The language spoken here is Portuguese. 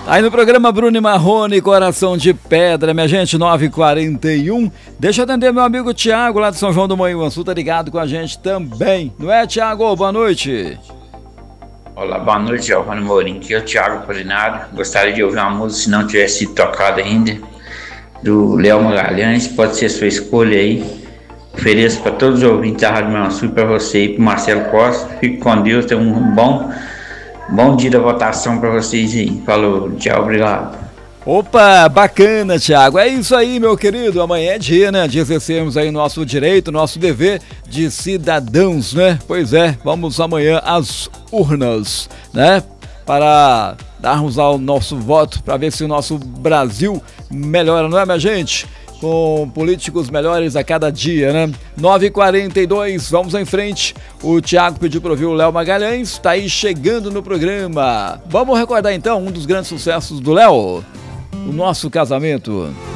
Aí no programa Bruno e Marrone, Coração de Pedra, minha gente, 9h41. Deixa eu atender meu amigo Tiago, lá de São João do Manhuaçu, tá ligado com a gente também. Não é, Tiago? Boa noite. Olá, boa noite, Giovanni Mourinho. Aqui é o Thiago Polinário. Gostaria de ouvir uma música, se não tivesse sido tocada ainda, do Léo Magalhães. Pode ser a sua escolha aí. Ofereço para todos os ouvintes da Rádio Manhuaçu e para você e para o Marcelo Costa. Fique com Deus, tenha um bom dia da votação para vocês aí. Falou, tchau, obrigado. Opa, bacana, Thiago. É isso aí, meu querido. Amanhã é dia, né? De exercermos aí nosso direito, nosso dever de cidadãos, né? Pois é, vamos amanhã às urnas, né? Para darmos ao nosso voto, para ver se o nosso Brasil melhora, não é, minha gente? Com políticos melhores a cada dia, né? 9h42, vamos em frente. O Thiago pediu para ouvir o Léo Magalhães, tá aí chegando no programa. Vamos recordar então um dos grandes sucessos do Léo, O Nosso Casamento.